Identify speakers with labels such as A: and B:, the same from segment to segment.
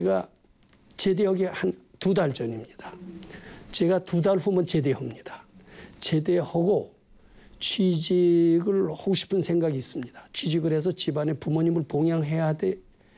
A: 제가 제대하기 한 2달 전입니다. 제가 2달 후면 제대합니다. 제대하고 취직을 하고 싶은 생각이 있습니다. 취직을 해서 집안의 부모님을 봉양해야 될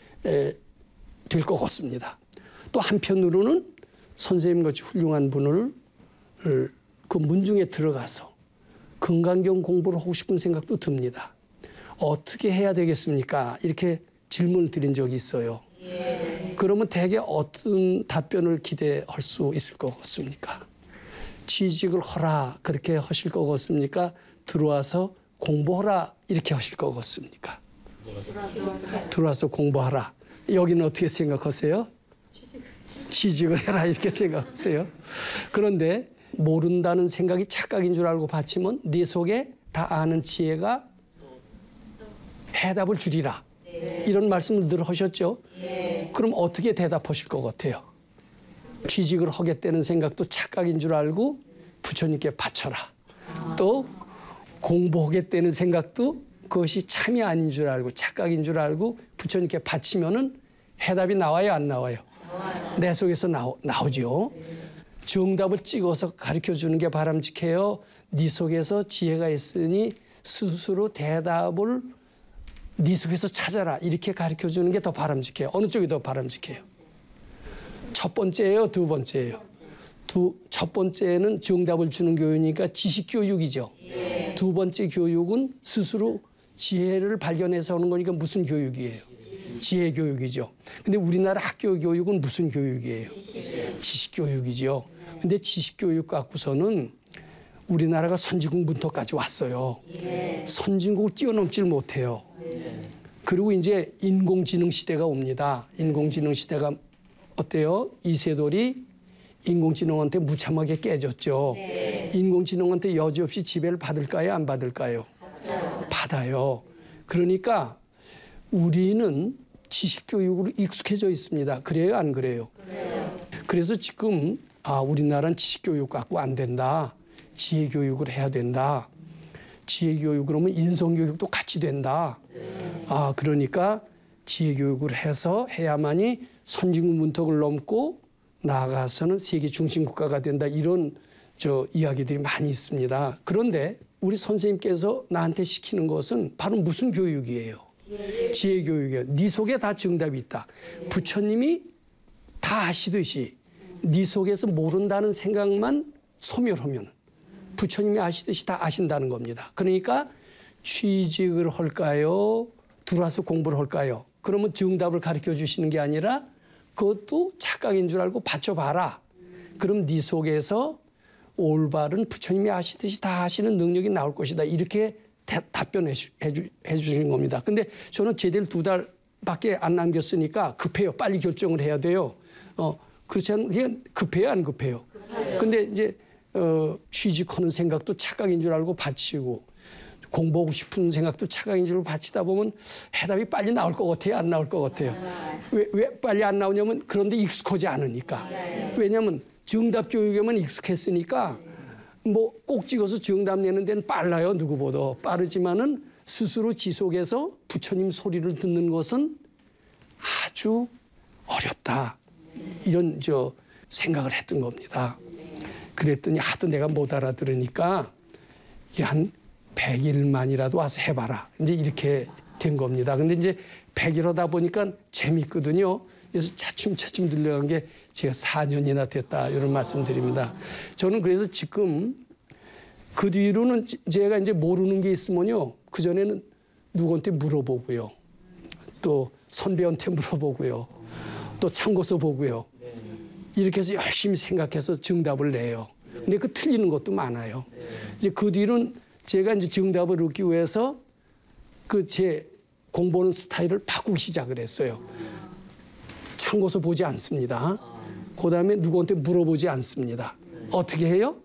A: 것 같습니다. 또 한편으로는 선생님같이 훌륭한 분을 그 문중에 들어가서 건강경 공부를 하고 싶은 생각도 듭니다. 어떻게 해야 되겠습니까? 이렇게 질문을 드린 적이 있어요. 그러면 대개 어떤 답변을 기대할 수 있을 것 같습니까? 취직을 하라 그렇게 하실 것 같습니까? 들어와서 공부하라 이렇게 하실 것 같습니까? 들어와서 공부하라. 여기는 어떻게 생각하세요? 취직을 해라 이렇게 생각하세요. 그런데 모른다는 생각이 착각인 줄 알고 받치면 네 속에 다 아는 지혜가 해답을 주리라. 이런 말씀을 늘 하셨죠. 그럼 어떻게 대답하실 것 같아요? 취직을 하겠다는 생각도 착각인 줄 알고 부처님께 바쳐라. 또 공부하겠다는 생각도 그것이 참이 아닌 줄 알고 착각인 줄 알고 부처님께 바치면은 해답이 나와요, 안 나와요? 내 속에서 나오죠. 정답을 찍어서 가르쳐 주는 게 바람직해요. 네 속에서 지혜가 있으니 스스로 대답을 네 속에서 찾아라. 이렇게 가르쳐 주는 게 더 바람직해요. 어느 쪽이 더 바람직해요? 첫 번째예요, 두 번째예요? 첫 번째는 정답을 주는 교육이니까 지식 교육이죠. 두 번째 교육은 스스로 지혜를 발견해서 하는 거니까 무슨 교육이에요? 지혜 교육이죠. 근데 우리나라 학교 교육은 무슨 교육이에요? 지식 교육이죠. 근데 지식 교육 갖고서는 우리나라가 선진국 문턱까지 왔어요. 선진국을 뛰어넘질 못해요. 그리고 이제 인공지능 시대가 옵니다. 인공지능 시대가 어때요? 이세돌이 인공지능한테 무참하게 깨졌죠. 인공지능한테 여지없이 지배를 받을까요? 안 받을까요? 받아요. 그러니까 우리는 지식교육으로 익숙해져 있습니다. 그래요? 안 그래요? 그래서 지금 우리나라는 지식교육 갖고 안 된다. 지혜교육을 해야 된다. 지혜교육을 하면 인성교육도 같이 된다. 그러니까 지혜교육을 해야만이 선진국 문턱을 넘고 나아가서는 세계 중심국가가 된다. 이런 이야기들이 많이 있습니다. 그런데 우리 선생님께서 나한테 시키는 것은 바로 무슨 교육이에요? 지혜교육이에요. 네 속에 다 정답이 있다. 부처님이 다 아시듯이 네 속에서 모른다는 생각만 소멸하면 부처님이 아시듯이 다 아신다는 겁니다. 그러니까 취직을 할까요? 들어와서 공부를 할까요? 그러면 정답을 가르쳐 주시는 게 아니라 그것도 착각인 줄 알고 받쳐봐라. 그럼 네 속에서 올바른 부처님이 아시듯이 다 하시는 능력이 나올 것이다. 이렇게 답변해 주신 겁니다. 근데 저는 제대로 2달밖에 안 남겼으니까 급해요. 빨리 결정을 해야 돼요. 그렇지 않으면 급해요, 안 급해요? 근데 이제 취직하는 생각도 착각인 줄 알고 바치고 공부하고 싶은 생각도 착각인 줄 알고 바치다 보면 해답이 빨리 나올 것 같아요, 안 나올 것 같아요? 왜 빨리 안 나오냐면 그런데 익숙하지 않으니까. 왜냐하면 정답 교육에만 익숙했으니까 뭐 꼭 찍어서 정답 내는 데는 빨라요. 누구보다 빠르지만은 스스로 지속해서 부처님 소리를 듣는 것은 아주 어렵다. 이런 생각을 했던 겁니다. 그랬더니 하도 내가 못 알아들으니까 한 100일만이라도 와서 해봐라. 이제 이렇게 된 겁니다. 근데 이제 100일 하다 보니까 재밌거든요. 그래서 차츰차츰 늘려간 게 제가 4년이나 됐다. 이런 말씀 드립니다. 저는 그래서 지금 그 뒤로는 제가 이제 모르는 게 있으면요. 그전에는 누구한테 물어보고요. 또 선배한테 물어보고요. 또 참고서 보고요. 이렇게 해서 열심히 생각해서 정답을 내요. 근데 그 틀리는 것도 많아요. 이제 그 뒤로는 제가 이제 정답을 얻기 위해서 제 공부하는 스타일을 바꾸기 시작을 했어요. 참고서 보지 않습니다. 그 다음에 누구한테 물어보지 않습니다. 어떻게 해요?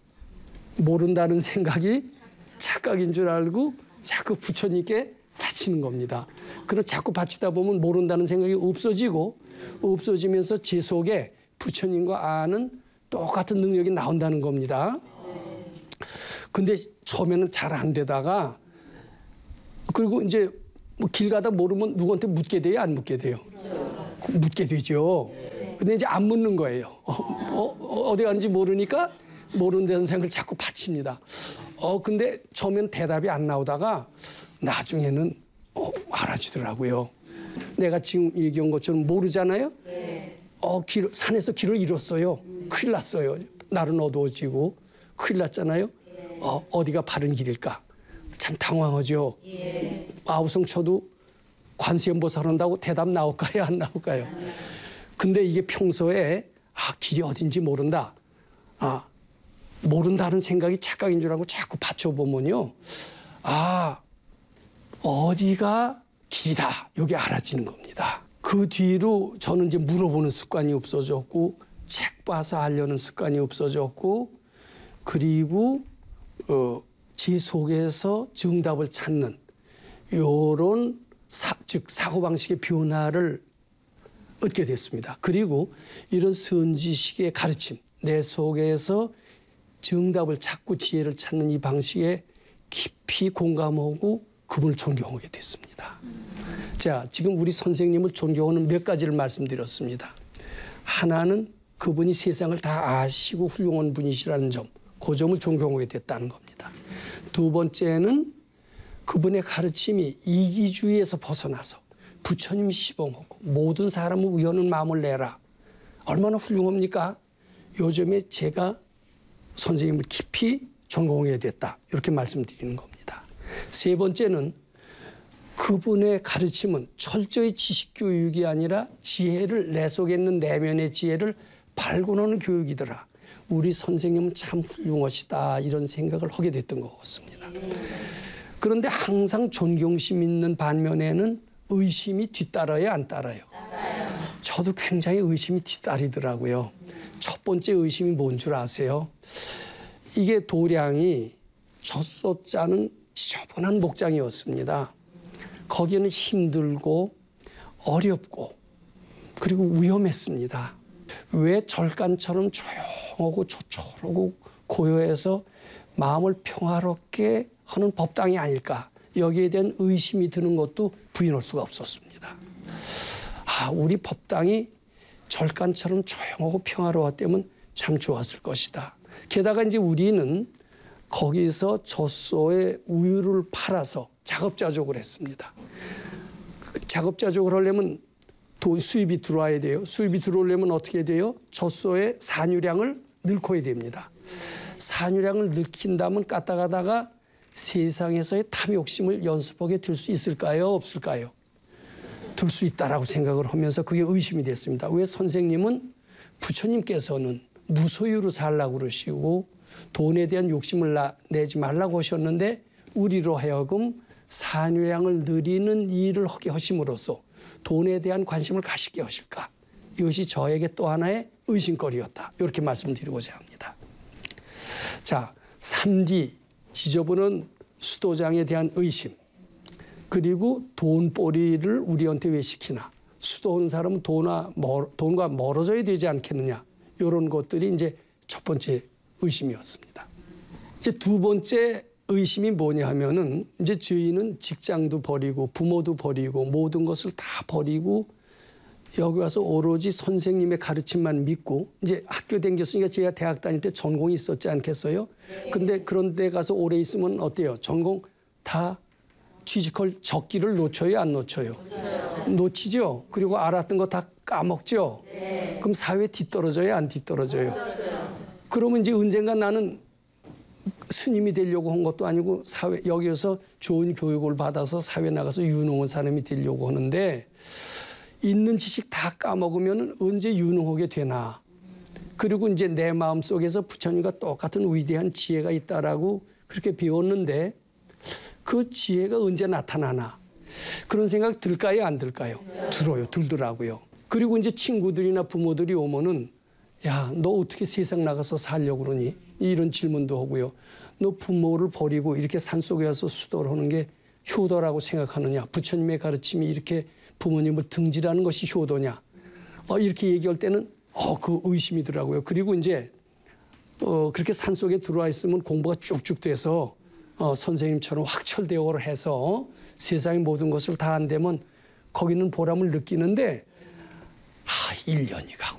A: 모른다는 생각이 착각인 줄 알고 자꾸 부처님께 바치는 겁니다. 그럼 자꾸 바치다 보면 모른다는 생각이 없어지면서 제 속에 부처님과 아는 똑같은 능력이 나온다는 겁니다. 근데 처음에는 잘 안 되다가 그리고 이제 길 가다 모르면 누구한테 묻게 돼요? 안 묻게 돼요? 묻게 되죠. 근데 이제 안 묻는 거예요. 어디 갔는지 모르니까 모른다는 생각을 자꾸 바칩니다. 근데 처음엔 대답이 안 나오다가 나중에는 알아주더라고요. 내가 지금 얘기한 것처럼 모르잖아요. 산에서 길을 잃었어요. 큰일 났어요. 날은 어두워지고 큰일 났잖아요. 어디가 바른 길일까? 참 당황하죠. 아우성 쳐도 관세음보살 한다고 대답 나올까요? 안 나올까요? 근데 이게 평소에 길이 어딘지 모른다. 모른다는 생각이 착각인 줄 알고 자꾸 받쳐보면요. 어디가 길이다. 이게 알아지는 겁니다. 그 뒤로 저는 이제 물어보는 습관이 없어졌고 책 봐서 하려는 습관이 없어졌고 그리고 제 속에서 정답을 찾는 이런 즉 사고방식의 변화를 얻게 됐습니다. 그리고 이런 선지식의 가르침, 내 속에서 정답을 찾고 지혜를 찾는 이 방식에 깊이 공감하고 그분을 존경하게 됐습니다. 자, 지금 우리 선생님을 존경하는 몇 가지를 말씀드렸습니다. 하나는 그분이 세상을 다 아시고 훌륭한 분이시라는 점, 그 점을 존경하게 됐다는 겁니다. 두 번째는 그분의 가르침이 이기주의에서 벗어나서 부처님 시봉하고 모든 사람을 의하는 마음을 내라. 얼마나 훌륭합니까? 요즘에 제가 선생님을 깊이 존경하게 됐다. 이렇게 말씀드리는 겁니다. 세 번째는 그분의 가르침은 철저히 지식교육이 아니라 지혜를 내 속에 있는 내면의 지혜를 발견하는 교육이더라. 우리 선생님은 참 훌륭하시다. 이런 생각을 하게 됐던 것 같습니다. 그런데 항상 존경심 있는 반면에는 의심이 뒤따라요, 안 따라요? 저도 굉장히 의심이 뒤따르더라고요. 첫 번째 의심이 뭔 줄 아세요? 이게 도량이 젖소자는 지저분한 목장이었습니다. 거기는 힘들고 어렵고 그리고 위험했습니다. 왜 절간처럼 조용하고 조촐하고 고요해서 마음을 평화롭게 하는 법당이 아닐까? 여기에 대한 의심이 드는 것도 부인할 수가 없었습니다. 우리 법당이 절간처럼 조용하고 평화로웠다면 참 좋았을 것이다. 게다가 이제 우리는 거기서 젖소에 우유를 팔아서 작업자족을 했습니다. 작업자족을 하려면 수입이 들어와야 돼요. 수입이 들어오려면 어떻게 돼요? 젖소에 산유량을 넣고야 됩니다. 산유량을 넣긴다면 까딱하다가 세상에서의 탐욕심을 연습하게 될 수 있을까요? 없을까요? 들 수 있다라고 생각을 하면서 그게 의심이 됐습니다. 왜 선생님은 부처님께서는 무소유로 살라고 그러시고 돈에 대한 욕심을 내지 말라고 하셨는데 우리로 하여금 산유량을 늘리는 일을 하게 하심으로써 돈에 대한 관심을 가시게 하실까? 이것이 저에게 또 하나의 의심거리였다. 이렇게 말씀드리고자 합니다. 자, 3D, 지저분한 수도장에 대한 의심. 그리고 돈벌이를 우리한테 왜 시키나? 수도하는 사람은 돈과 멀어져야 되지 않겠느냐? 이런 것들이 이제 첫 번째 의심이었습니다. 이제 두 번째 의심이 뭐냐 하면은 이제 저희는 직장도 버리고 부모도 버리고 모든 것을 다 버리고 여기 와서 오로지 선생님의 가르침만 믿고 이제 학교 다녔으니까 제가 대학 다닐 때 전공이 있었지 않겠어요? 근데 그런 데 가서 오래 있으면 어때요? 전공 다 취직할 적기를 놓쳐요, 안 놓쳐요? 놓치죠. 그리고 알았던 거 다 까먹죠. 그럼 사회에 뒤떨어져요, 안 뒤떨어져요? 그러면 이제 언젠가 나는 스님이 되려고 한 것도 아니고 여기서 좋은 교육을 받아서 사회 나가서 유능한 사람이 되려고 하는데 있는 지식 다 까먹으면 언제 유능하게 되나. 그리고 이제 내 마음속에서 부처님과 똑같은 위대한 지혜가 있다라고 그렇게 배웠는데 그 지혜가 언제 나타나나. 그런 생각 들까요, 안 들까요? 들어요, 들더라고요. 그리고 이제 친구들이나 부모들이 오면은 야, 너 어떻게 세상 나가서 살려고 그러니? 이런 질문도 하고요. 너 부모를 버리고 이렇게 산속에 와서 수도를 하는 게 효도라고 생각하느냐? 부처님의 가르침이 이렇게 부모님을 등지라는 것이 효도냐? 이렇게 얘기할 때는 그 의심이더라고요. 그리고 이제 그렇게 산속에 들어와 있으면 공부가 쭉쭉 돼서 선생님처럼 확철대오를 해서 세상의 모든 것을 다 안되면 거기는 보람을 느끼는데 1년이가.